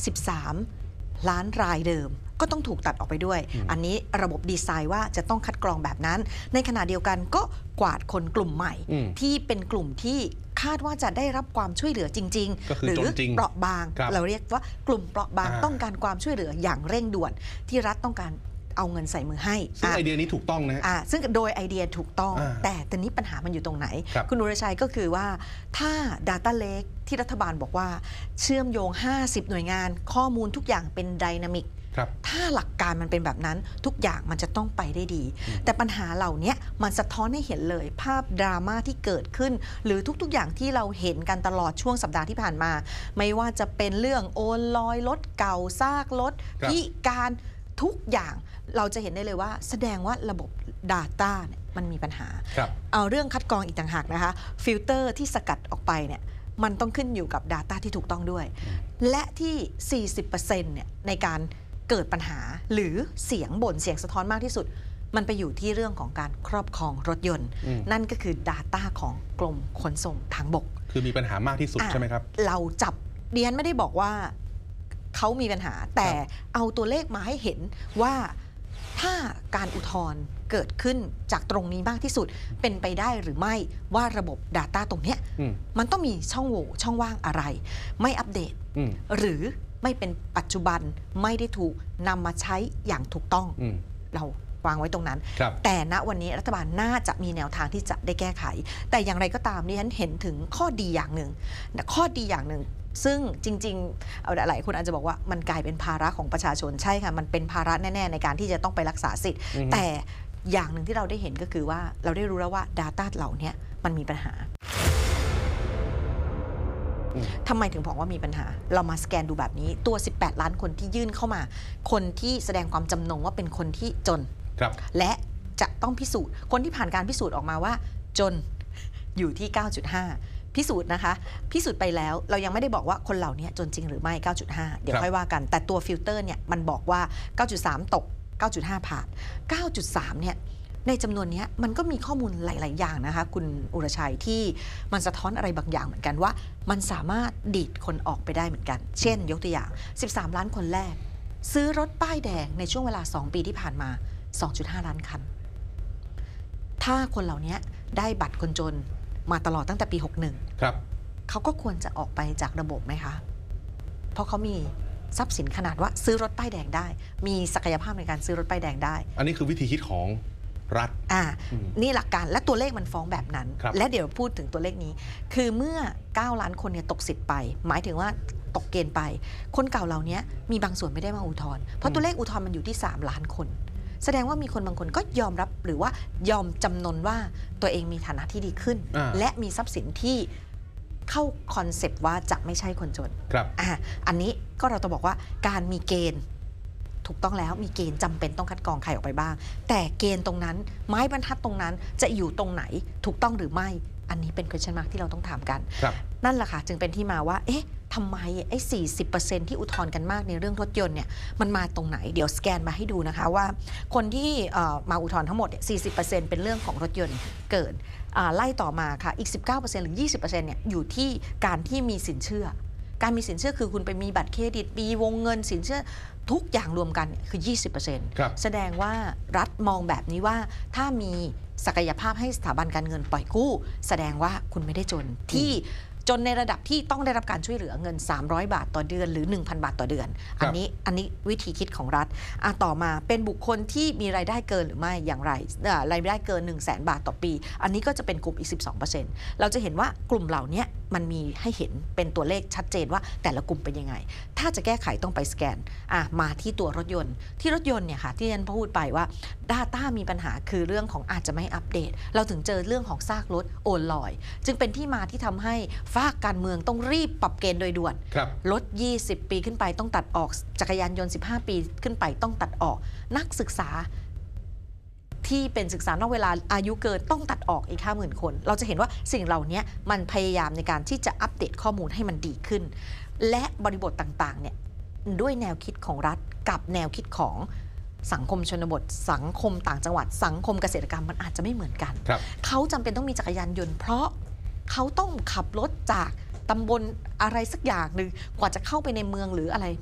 13 ล้านรายเดิมก็ต้องถูกตัดออกไปด้วยอันนี้ระบบดีไซน์ว่าจะต้องคัดกรองแบบนั้นในขณะเดียวกันก็กวาดคนกลุ่มใหม่ที่เป็นกลุ่มที่คาดว่าจะได้รับความช่วยเหลือจริงๆหรือเปราะบางเราเรียกว่ากลุ่มเปราะบางต้องการความช่วยเหลืออย่างเร่งด่วนที่รัฐต้องการเอาเงินใส่มือให้ซึ่งไอเดียนี้ถูกต้องนะซึ่งโดยไอเดียถูกต้องแต่ตอนนี้ปัญหามันอยู่ตรงไหนคุณอุรชัยก็คือว่าถ้า Data Lake ที่รัฐบาลบอกว่าเชื่อมโยง50หน่วยงานข้อมูลทุกอย่างเป็นไดนามิกถ้าหลักการมันเป็นแบบนั้นทุกอย่างมันจะต้องไปได้ดีแต่ปัญหาเหล่านี้มันสะท้อนให้เห็นเลยภาพดราม่าที่เกิดขึ้นหรือทุกๆอย่างที่เราเห็นกันตลอดช่วงสัปดาห์ที่ผ่านมาไม่ว่าจะเป็นเรื่องโอนลอยรถเก่าซากรถพิการทุกอย่างเราจะเห็นได้เลยว่าแสดงว่าระบบ Data เนี่ยมันมีปัญหาเอาเรื่องคัดกรองอีกต่างหากนะคะฟิลเตอร์ที่สกัดออกไปเนี่ยมันต้องขึ้นอยู่กับ Data ที่ถูกต้องด้วยและที่ 40% เนี่ยในการเกิดปัญหาหรือเสียงบ่นเสียงสะท้อนมากที่สุดมันไปอยู่ที่เรื่องของการครอบครองรถยนต์นั่นก็คือ Data ของกรมขนส่งทางบกคือมีปัญหามากที่สุดใช่ไหมครับเราจับเดียนไม่ได้บอกว่าเขามีปัญหาแต่เอาตัวเลขมาให้เห็นว่าถ้าการอุทธรณ์เกิดขึ้นจากตรงนี้มากที่สุดเป็นไปได้หรือไม่ว่าระบบ Data ตรงนี้มันต้องมีช่องโหว่ช่องว่างอะไรไม่อัปเดตหรือไม่เป็นปัจจุบันไม่ได้ถูกนำมาใช้อย่างถูกต้องเราวางไว้ตรงนั้นแต่ณวันนี้รัฐบาลน่าจะมีแนวทางที่จะได้แก้ไขแต่อย่างไรก็ตามดิฉันเห็นถึงข้อดีอย่างหนึ่งข้อดีอย่างหนึ่งซึ่งจริงๆหลายคนอาจจะบอกว่ามันกลายเป็นภาระของประชาชนใช่ค่ะมันเป็นภาระแน่ๆในการที่จะต้องไปรักษาสิทธิ์แต่อย่างหนึ่งที่เราได้เห็นก็คือว่าเราได้รู้แล้วว่า Data เหล่านี้มันมีปัญหาทำไมถึงบอกว่ามีปัญหาเรามาสแกนดูแบบนี้ตัว18ล้านคนที่ยื่นเข้ามาคนที่แสดงความจำนงว่าเป็นคนที่จนและจะต้องพิสูจน์คนที่ผ่านการพิสูจน์ออกมาว่าจนอยู่ที่ 9.5 พิสูจน์นะคะพิสูจน์ไปแล้วเรายังไม่ได้บอกว่าคนเหล่านี้จนจริงหรือไม่ 9.5 เดี๋ยวค่อยว่ากันแต่ตัวฟิลเตอร์เนี่ยมันบอกว่า 9.3 ตก 9.5 ผ่าน 9.3 เนี่ยในจำนวนนี้มันก็มีข้อมูลหลายๆอย่างนะคะคุณอุรชัยที่มันสะท้อนอะไรบางอย่างเหมือนกันว่ามันสามารถดีดคนออกไปได้เหมือนกันเช่นยกตัวอย่าง13ล้านคนแรกซื้อรถป้ายแดงในช่วงเวลา2ปีที่ผ่านมา 2.5 ล้านคันถ้าคนเหล่านี้ได้บัตรคนจนมาตลอดตั้งแต่ปี61ครับเขาก็ควรจะออกไปจากระบบไหมคะเพราะเขามีทรัพย์สินขนาดว่าซื้อรถป้ายแดงได้มีศักยภาพในการซื้อรถป้ายแดงได้อันนี้คือวิธีคิดของรัฐนี่หลักการและตัวเลขมันฟ้องแบบนั้นและเดี๋ยวพูดถึงตัวเลขนี้คือเมื่อ9ล้านคนเนี่ยตกสิทธิ์ไปหมายถึงว่าตกเกณฑ์ไปคนเก่าเหล่านี้มีบางส่วนไม่ได้มาอุทธรณ์เพราะตัวเลขอุทธรณ์มันอยู่ที่3ล้านคนแสดงว่ามีคนบางคนก็ยอมรับหรือว่ายอมจำนนว่าตัวเองมีฐานะที่ดีขึ้นและมีทรัพย์สินที่เข้าคอนเซปต์ว่าจะไม่ใช่คนจนอันนี้ก็เราต้องบอกว่าการมีเกณฑ์ถูกต้องแล้วมีเกณฑ์จำเป็นต้องคัดกรองใครออกไปบ้างแต่เกณฑ์ตรงนั้นไม้บรรทัดตรงนั้นจะอยู่ตรงไหนถูกต้องหรือไม่อันนี้เป็น question mark ที่เราต้องถามกันนั่นแหละค่ะจึงเป็นที่มาว่าเอ๊ะทำไมไอ้ 40% ที่อุทธรณ์กันมากในเรื่องรถยนต์เนี่ยมันมาตรงไหนเดี๋ยวสแกนมาให้ดูนะคะว่าคนที่มาอุทธรณ์ทั้งหมดเนี่ย 40% เป็นเรื่องของรถยนต์เกิดไล่ต่อมาค่ะอีก 19% หรือ 20% เนี่ยอยู่ที่การที่มีสินเชื่อการมีสินเชื่อคือคุณไปมีบัตรเครดิตมีวงเงินสินเชื่อทุกอย่างรวมกันคือ 20% แสดงว่ารัฐมองแบบนี้ว่าถ้ามีศักยภาพให้สถาบันการเงินปล่อยกู้แสดงว่าคุณไม่ได้จนที่จนในระดับที่ต้องได้รับการช่วยเหลือเงิน300 บาทต่อเดือนหรือ 1,000 บาทต่อเดือนอันนี้วิธีคิดของรัฐต่อมาเป็นบุคคลที่มีรายได้เกินหรือไม่อย่างไรรายได้เกิน 100,000 บาทต่อปีอันนี้ก็จะเป็นกลุ่มอีก 12% เราจะเห็นว่ากลุ่มเหล่านี้มันมีให้เห็นเป็นตัวเลขชัดเจนว่าแต่ละกลุ่มเป็นยังไงถ้าจะแก้ไขต้องไปสแกนมาที่ตัวรถยนต์ที่รถยนต์เนี่ยค่ะที่ฉันพูดไปว่า Data มีปัญหาคือเรื่องของอาจจะไม่อัปเดตเราถึงเจอเรื่องของซากรถโอนลอยจึงเป็นที่มาที่ทำให้ฝากการเมืองต้องรีบปรับเกณฑ์โดยด่วนรถ20 ปีขึ้นไปต้องตัดออกจักรยานยนต์15 ปีขึ้นไปต้องตัดออกนักศึกษาที่เป็นศึกษานอกเวลาอายุเกินต้องตัดออกอีก 50,000 คนเราจะเห็นว่าสิ่งเหล่านี้มันพยายามในการที่จะอัปเดตข้อมูลให้มันดีขึ้นและบริบทต่างๆเนี่ยด้วยแนวคิดของรัฐกับแนวคิดของสังคมชนบทสังคมต่างจังหวัดสังคมเกษตรกรรมมันอาจจะไม่เหมือนกันเขาจำเป็นต้องมีจักรยานยนต์เพราะเขาต้องขับรถจากตำบลอะไรสักอย่างหนึ่งกว่าจะเข้าไปในเมืองหรืออะไร